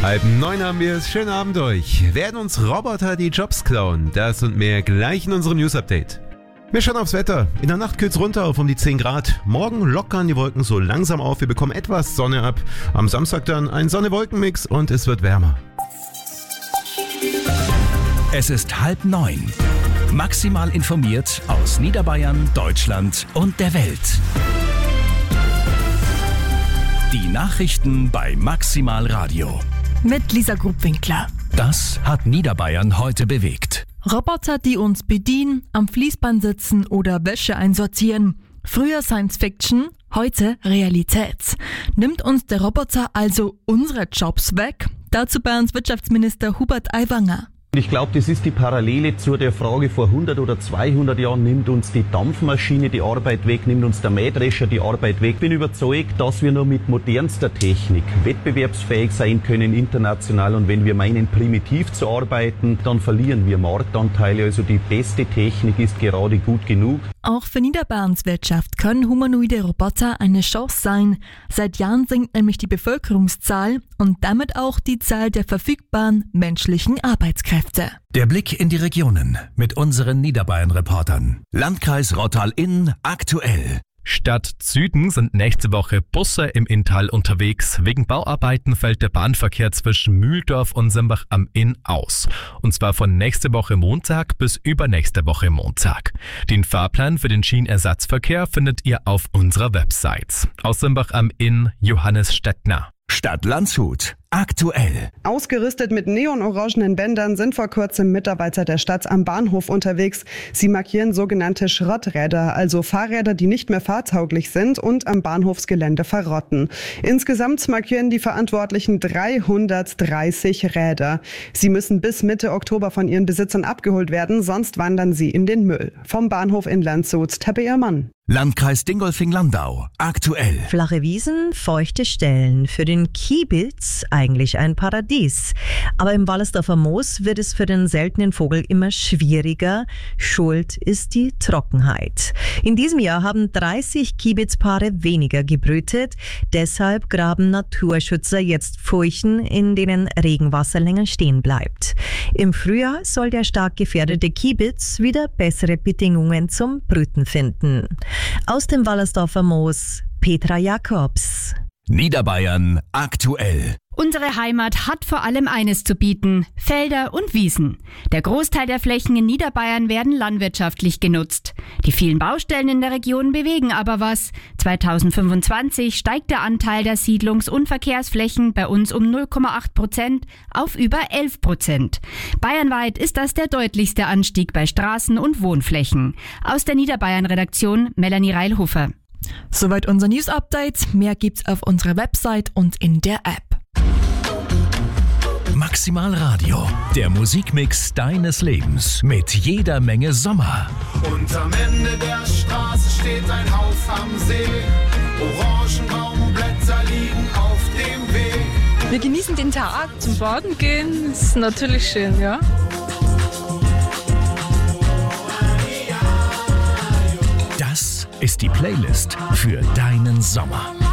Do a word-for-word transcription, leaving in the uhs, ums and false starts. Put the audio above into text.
Halb neun haben wir es. Schönen Abend euch. Werden uns Roboter die Jobs klauen? Das und mehr gleich in unserem News-Update. Wir schauen aufs Wetter. In der Nacht kühlt's runter auf um die zehn Grad. Morgen lockern die Wolken so langsam auf. Wir bekommen etwas Sonne ab. Am Samstag dann ein Sonne-Wolken-Mix und es wird wärmer. Es ist halb neun. Maximal informiert aus Niederbayern, Deutschland und der Welt. Die Nachrichten bei Maximal Radio. Mit Lisa Grubwinkler. Das hat Niederbayern heute bewegt. Roboter, die uns bedienen, am Fließband sitzen oder Wäsche einsortieren. Früher Science Fiction, heute Realität. Nimmt uns der Roboter also unsere Jobs weg? Dazu Bayerns Wirtschaftsminister Hubert Aiwanger. Ich glaube, das ist die Parallele zu der Frage vor hundert oder zweihundert Jahren, nimmt uns die Dampfmaschine die Arbeit weg, nimmt uns der Mähdrescher die Arbeit weg. Ich bin überzeugt, dass wir nur mit modernster Technik wettbewerbsfähig sein können international, und wenn wir meinen, primitiv zu arbeiten, dann verlieren wir Marktanteile. Also die beste Technik ist gerade gut genug. Auch für Niederbayerns Wirtschaft können humanoide Roboter eine Chance sein. Seit Jahren sinkt nämlich die Bevölkerungszahl und damit auch die Zahl der verfügbaren menschlichen Arbeitskräfte. Der Blick in die Regionen mit unseren Niederbayern-Reportern. Landkreis Rottal-Inn aktuell. Stadt Süden sind nächste Woche Busse im Inntal unterwegs. Wegen Bauarbeiten fällt der Bahnverkehr zwischen Mühldorf und Simbach am Inn aus. Und zwar von nächste Woche Montag bis übernächste Woche Montag. Den Fahrplan für den Schienenersatzverkehr findet ihr auf unserer Website. Aus Simbach am Inn Johannes Stettner. Stadt Landshut aktuell. Ausgerüstet mit neonorangenen Bändern sind vor kurzem Mitarbeiter der Stadt am Bahnhof unterwegs. Sie markieren sogenannte Schrotträder, also Fahrräder, die nicht mehr fahrtauglich sind und am Bahnhofsgelände verrotten. Insgesamt markieren die Verantwortlichen dreihundertdreißig Räder. Sie müssen bis Mitte Oktober von ihren Besitzern abgeholt werden, sonst wandern sie in den Müll. Vom Bahnhof in Landshut, Tabea Mann. Landkreis Dingolfing-Landau aktuell. Flache Wiesen, feuchte Stellen. Für den Kiebitz eigentlich ein Paradies. Aber im Wallersdorfer Moos wird es für den seltenen Vogel immer schwieriger. Schuld ist die Trockenheit. In diesem Jahr haben dreißig Kiebitzpaare weniger gebrütet. Deshalb graben Naturschützer jetzt Furchen, in denen Regenwasser länger stehen bleibt. Im Frühjahr soll der stark gefährdete Kiebitz wieder bessere Bedingungen zum Brüten finden. Aus dem Wallersdorfer Moos, Petra Jakobs. Niederbayern aktuell. Unsere Heimat hat vor allem eines zu bieten: Felder und Wiesen. Der Großteil der Flächen in Niederbayern werden landwirtschaftlich genutzt. Die vielen Baustellen in der Region bewegen aber was. zweitausendfünfundzwanzig steigt der Anteil der Siedlungs- und Verkehrsflächen bei uns um null Komma acht Prozent auf über elf Prozent. Bayernweit ist das der deutlichste Anstieg bei Straßen- und Wohnflächen. Aus der Niederbayern-Redaktion Melanie Reilhofer. Soweit unser News-Update. Mehr gibt's auf unserer Website und in der App. Maximal Radio, der Musikmix deines Lebens mit jeder Menge Sommer. Und am Ende der Straße steht ein Haus am See. Orangenbaumblätter liegen auf dem Weg. Wir genießen den Tag, zum Baden gehen, ist natürlich schön, ja. Das ist die Playlist für deinen Sommer.